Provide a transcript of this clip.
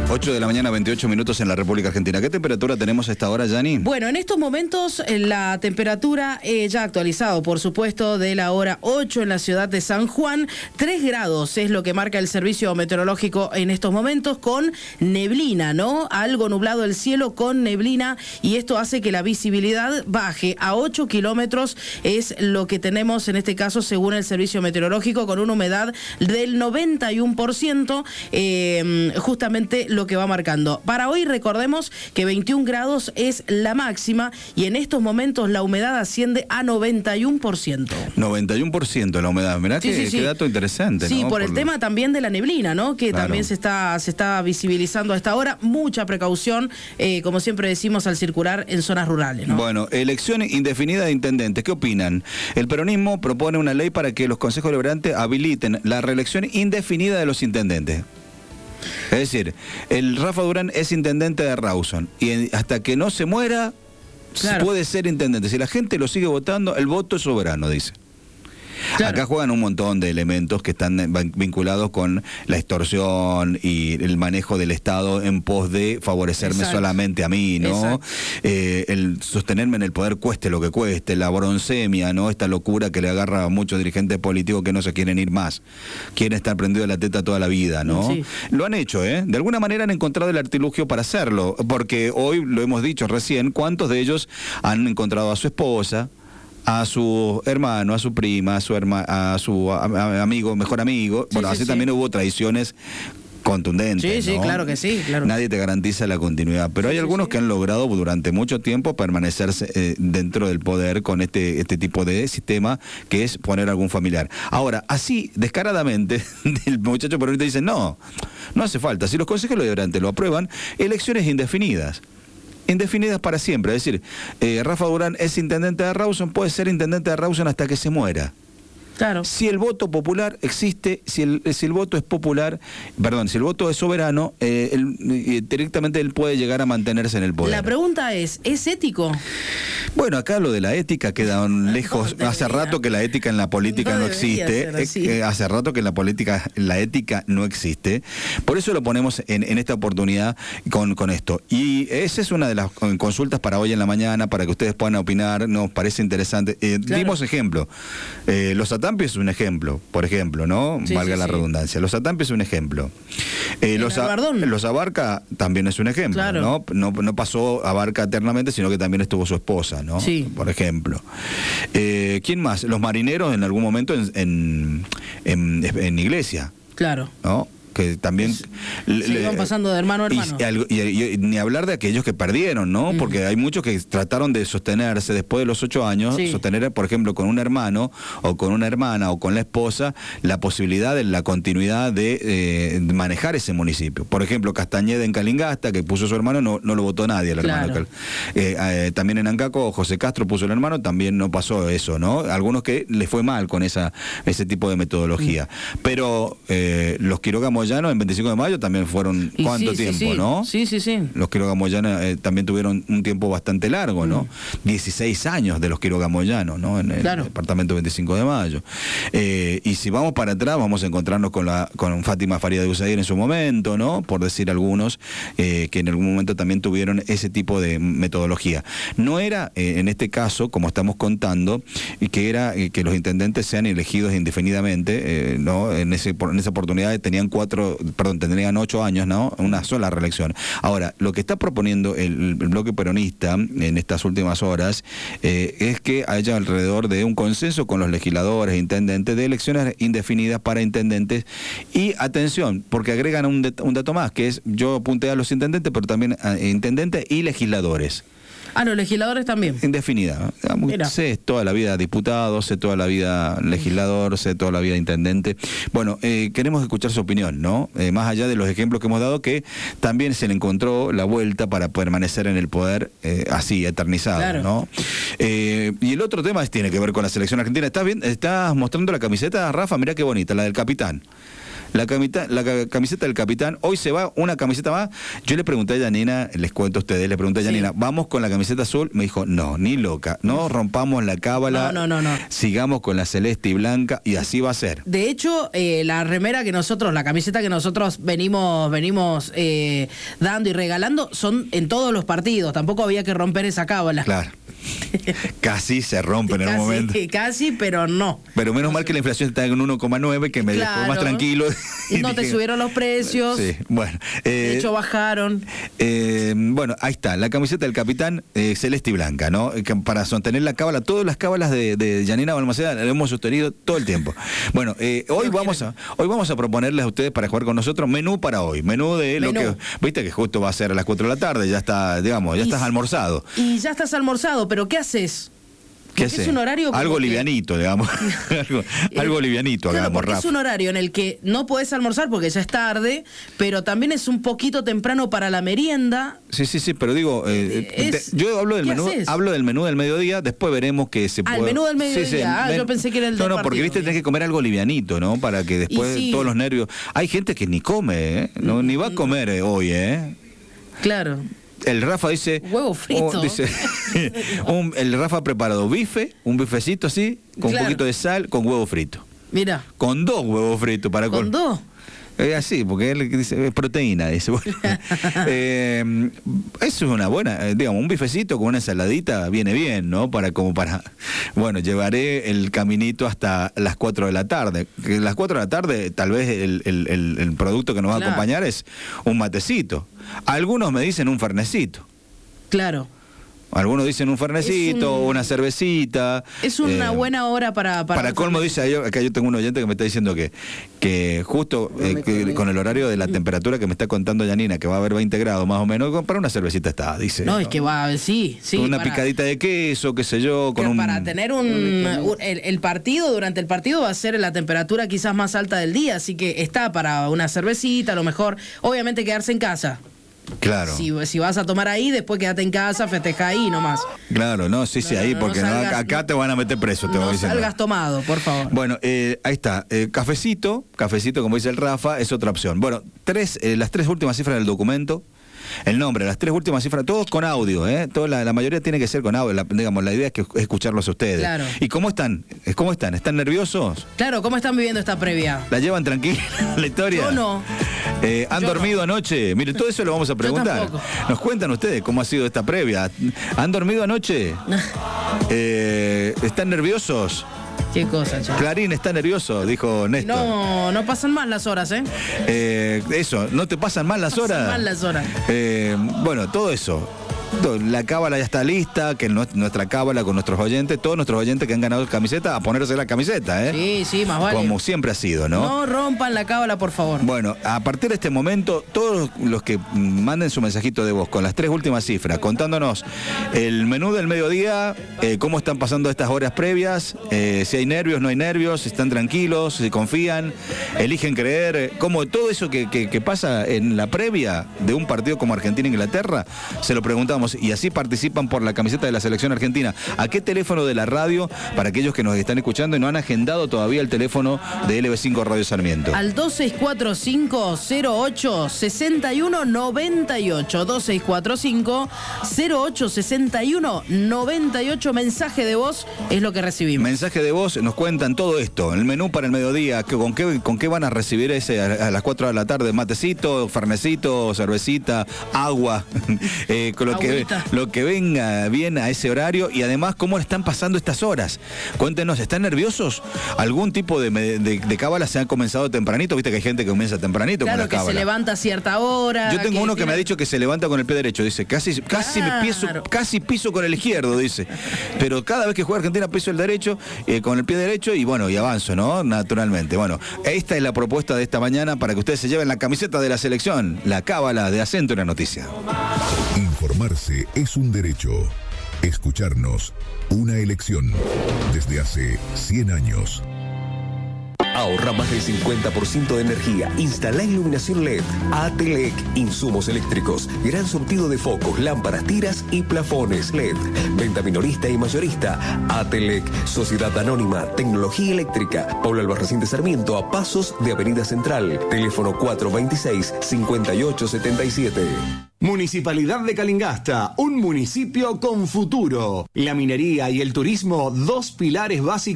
8 de la mañana, 28 minutos en la República Argentina. ¿Qué temperatura tenemos a esta hora, Yani? Bueno, en estos momentos la temperatura ya actualizado, por supuesto, de la hora 8 en la ciudad de San Juan. 3 grados es lo que marca el servicio meteorológico en estos momentos, con neblina, ¿no? Algo nublado el cielo con neblina, y esto hace que la visibilidad baje a 8 kilómetros. Es lo que tenemos en este caso, según el servicio meteorológico, con una humedad del 91%, justamente lo que va marcando. Para hoy recordemos que 21 grados es la máxima, y en estos momentos la humedad asciende a 91%. 91% la humedad, mirá sí, qué dato interesante. Sí, ¿no? por el tema también de la neblina, ¿no? Que claro, también se está visibilizando a esta hora. Mucha precaución, como siempre decimos, al circular en zonas rurales, ¿no? Bueno, elección indefinida de intendentes, ¿qué opinan? El peronismo propone una ley para que los consejos deliberantes habiliten la reelección indefinida de los intendentes. Es decir, el Rafa Durán es intendente de Rawson y hasta que no se muera, claro, puede ser intendente. Si la gente lo sigue votando, el voto es soberano, dice. Claro. Acá juegan un montón de elementos que están vinculados con la extorsión y el manejo del Estado en pos de favorecerme, exacto, solamente a mí, ¿no? El sostenerme en el poder cueste lo que cueste, la broncemia, ¿no? Esta locura que le agarra a muchos dirigentes políticos que no se quieren ir más, quieren estar prendidos de la teta toda la vida, ¿no? Sí. Lo han hecho, ¿eh? De alguna manera han encontrado el artilugio para hacerlo, porque hoy lo hemos dicho recién, ¿cuántos de ellos han encontrado a su esposa, a su hermano, a su prima, a su amigo, mejor amigo? Sí, bueno, sí, así sí, también hubo traiciones contundentes, sí, ¿no? Sí, claro que sí. Claro. Nadie te garantiza la continuidad, pero hay algunos que han logrado durante mucho tiempo permanecerse dentro del poder con este tipo de sistema, que es poner a algún familiar. Ahora, así, descaradamente, el muchacho peronista dice, no hace falta. Si los consejos deliberantes lo aprueban, elecciones indefinidas para siempre. Es decir, Rafa Durán es intendente de Rawson, puede ser intendente de Rawson hasta que se muera. Claro. Si el voto popular existe, si el voto es popular, perdón, si el voto es soberano, directamente él puede llegar a mantenerse en el poder. La pregunta es ético? Bueno, acá lo de la ética queda lejos. Hace rato que la ética en la política no existe. Hace rato que en la ética no existe. Por eso lo ponemos en esta oportunidad con esto. Y esa es una de las consultas para hoy en la mañana, para que ustedes puedan opinar. Nos parece interesante. Claro. Dimos ejemplo. Los Atampi es un ejemplo, por ejemplo, ¿no? Sí, valga la redundancia. Los Atampi es un ejemplo. Los Abarca también es un ejemplo, claro, ¿no? No pasó Abarca eternamente, sino que también estuvo su esposa, ¿no? Sí. Por ejemplo. ¿Quién más? Los Marineros en algún momento en Iglesia. Claro. ¿No? Que también se iban pasando de hermano a hermano. Y ni hablar de aquellos que perdieron, ¿no? Porque hay muchos que trataron de sostenerse después de los 8 años, sostener, por ejemplo, con un hermano o con una hermana o con la esposa, la posibilidad de la continuidad de manejar ese municipio. Por ejemplo, Castañeda en Calingasta, que puso su hermano, no lo votó nadie, el hermano. También en Ancaco, José Castro puso el hermano, también no pasó eso, ¿no? Algunos que les fue mal con ese tipo de metodología. Pero los Quiroga Moyano en 25 de mayo también fueron ¿cuánto tiempo, no? Sí. Los Quiroga Moyano también tuvieron un tiempo bastante largo, ¿no? 16 años de los Quiroga Moyano, ¿no? En el departamento 25 de mayo. Y si vamos para atrás, vamos a encontrarnos con Fátima Faría de Usair en su momento, ¿no? Por decir algunos, que en algún momento también tuvieron ese tipo de metodología. No era, en este caso, como estamos contando, que era que los intendentes sean elegidos indefinidamente, ¿no? En esa oportunidad tendrían 8 años, ¿no? Una sola reelección. Ahora, lo que está proponiendo el bloque peronista en estas últimas horas es que haya alrededor de un consenso con los legisladores e intendentes de elecciones indefinidas para intendentes. Y atención, porque agregan un dato más, que es, yo apunté a los intendentes, pero también a intendentes y legisladores. Los legisladores también. Indefinida. Sé toda la vida diputado, sé toda la vida legislador, sé toda la vida intendente. Bueno, queremos escuchar su opinión, ¿no? Más allá de los ejemplos que hemos dado, que también se le encontró la vuelta para permanecer en el poder así, eternizado, claro, ¿no? Y el otro tema tiene que ver con la selección argentina. ¿Estás mostrando la camiseta, Rafa? Mirá qué bonita, la del capitán. la camiseta del capitán. Hoy se va una camiseta más. Yo le pregunté a Yanina, les cuento a ustedes, le pregunté a Yanina, ¿vamos con la camiseta azul? Me dijo, no, ni loca, no rompamos la cábala, no. Sigamos con la celeste y blanca y así va a ser. De hecho, la remera que nosotros, la camiseta que nosotros venimos dando y regalando son en todos los partidos, tampoco había que romper esa cábala. Claro. Casi se rompen en un momento. Casi, pero no. Pero menos mal que la inflación está en 1,9, que me dejó más tranquilo. No te subieron los precios. Sí, bueno. De hecho, bajaron. Bueno, ahí está, la camiseta del capitán celeste y blanca, ¿no? Que para sostener la cábala, todas las cábalas de Yanina Balmaceda las hemos sostenido todo el tiempo. Bueno, hoy vamos a proponerles a ustedes para jugar con nosotros menú para hoy. Menú de lo que... Viste que justo va a ser a las 4 de la tarde, ya está, digamos, ya estás almorzado. Y ya estás almorzado, pero ¿qué haces? ¿Qué haces? Es un horario algo livianito, digamos. algo livianito, claro, hagamos, Rafa. Es un horario en el que no podés almorzar porque ya es tarde, pero también es un poquito temprano para la merienda. Sí, pero digo, yo hablo del menú del mediodía, después veremos que se puede... el menú del mediodía, yo pensé que era el del partido. Porque viste, tenés que comer algo livianito, ¿no? Para que después todos los nervios... Hay gente que ni come, no, ni va a comer hoy, Claro. El Rafa dice... Huevo frito. El Rafa ha preparado un bifecito así, con un poquito de sal, con huevo frito. Mira. Con 2 huevos fritos para... ¿Con 2? Es así, porque él dice, es proteína, dice. Bueno, eso es una buena, digamos, un bifecito con una ensaladita viene bien, ¿no? Bueno, llevaré el caminito hasta las 4 de la tarde. Que a las 4 de la tarde, tal vez el producto que nos va a acompañar es un matecito. Algunos me dicen un fernecito. Claro. Algunos dicen un fernecito, una cervecita. Es una buena hora para colmo, dice, acá yo tengo un oyente que me está diciendo que justo con el horario de la temperatura que me está contando Yanina, que va a haber 20 grados más o menos, para una cervecita está, dice. No, es que va, sí. Una picadita de queso, qué sé yo. Para tener el partido, durante el partido va a ser la temperatura quizás más alta del día, así que está para una cervecita, a lo mejor, obviamente quedarse en casa. Claro. Si vas a tomar ahí, después quédate en casa, festeja ahí nomás. Claro, ahí, porque salgas, acá te van a meter preso, te voy diciendo. No salgas tomado, por favor. Bueno, ahí está. Cafecito, como dice el Rafa, es otra opción. Bueno, las 3 últimas cifras del documento. El nombre, las 3 últimas cifras, todos con audio, la mayoría tiene que ser con audio, la idea es que escucharlos a ustedes. Claro. ¿Y cómo están? ¿Están nerviosos? Claro, ¿cómo están viviendo esta previa? ¿La llevan tranquila la historia? Yo no. ¿Han dormido anoche? Miren, todo eso lo vamos a preguntar. Nos cuentan ustedes cómo ha sido esta previa. ¿Han dormido anoche? ¿Están nerviosos? Qué cosa, chaval. Clarín está nervioso, dijo Néstor. No pasan mal las horas, Eso, ¿no te pasan mal las horas? Pasan mal las horas. Bueno, todo eso. La cábala ya está lista, que nuestra cábala con nuestros oyentes, todos nuestros oyentes que han ganado camiseta, a ponerse la camiseta, Sí, más vale. Como siempre ha sido, ¿no? No rompan la cábala, por favor. Bueno, a partir de este momento, todos los que manden su mensajito de voz con las 3 últimas cifras, contándonos el menú del mediodía, cómo están pasando estas horas previas, si hay nervios, no hay nervios, si están tranquilos, si confían, eligen creer, como todo eso que pasa en la previa de un partido como Argentina-Inglaterra, se lo preguntamos. Y así participan por la camiseta de la selección argentina. ¿A qué teléfono de la radio, para aquellos que nos están escuchando y no han agendado todavía el teléfono de LB5 Radio Sarmiento? Al 2645-08-6198. 2645-08-6198. Mensaje de voz es lo que recibimos. Mensaje de voz, nos cuentan todo esto. El menú para el mediodía, con qué van a recibir a las 4 de la tarde. Matecito, fernecito, cervecita, agua, con lo que venga bien a ese horario, y además cómo están pasando estas horas. Cuéntenos, ¿están nerviosos? ¿Algún tipo de cábala se ha comenzado tempranito? Viste que hay gente que comienza tempranito con la cábala. Claro, que se levanta a cierta hora. Yo tengo uno que me ha dicho que se levanta con el pie derecho, dice, casi piso con el izquierdo, dice. Pero cada vez que juega Argentina piso el derecho, con el pie derecho, y bueno, y avanzo, ¿no? Naturalmente. Bueno, esta es la propuesta de esta mañana para que ustedes se lleven la camiseta de la selección, la cábala de Acento en la Noticia. Informarse es un derecho. Escucharnos, una elección. Desde hace 100 años. Ahorra más del 50% de energía. Instala iluminación LED. Atelec, insumos eléctricos. Gran surtido de focos, lámparas, tiras y plafones LED. Venta minorista y mayorista. Atelec, Sociedad Anónima, Tecnología Eléctrica. Paula Albarracín de Sarmiento, a pasos de Avenida Central. Teléfono 426-5877. Municipalidad de Calingasta, un municipio con futuro. La minería y el turismo, dos pilares básicos